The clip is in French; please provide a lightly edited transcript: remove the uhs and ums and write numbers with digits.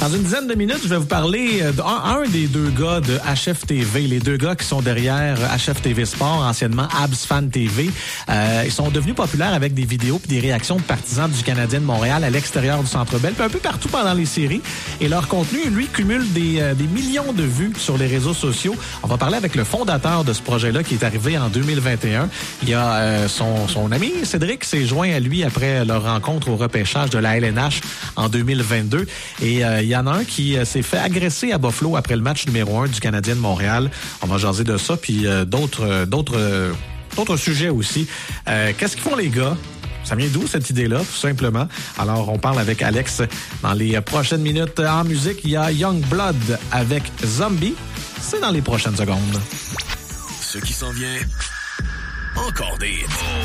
Dans une dizaine de minutes, je vais vous parler d'un des deux gars de HFTV, les deux gars qui sont derrière HFTV Sport, anciennement Habs Fan TV. Ils sont devenus populaires avec des vidéos et des réactions de partisans du Canadien de Montréal à l'extérieur du Centre Bell, puis un peu partout pendant les séries. Et leur contenu, lui, cumule des millions de vues sur les réseaux sociaux. On va parler avec le fondateur de ce projet-là qui est arrivé en 2021. Il y a son ami Cédric s'est joint à lui après leur rencontre au repêchage de la LNH en 2022. Et il y en a un qui s'est fait agresser à Buffalo après le match numéro 1 du Canadien de Montréal. On va jaser de ça, puis d'autres sujets aussi. Qu'est-ce qu'ils font les gars? Ça vient d'où cette idée-là, tout simplement? Alors, on parle avec Alex dans les prochaines minutes. En musique, il y a Youngblood avec Zombie. C'est dans les prochaines secondes. Ce qui s'en vient, encore des hits.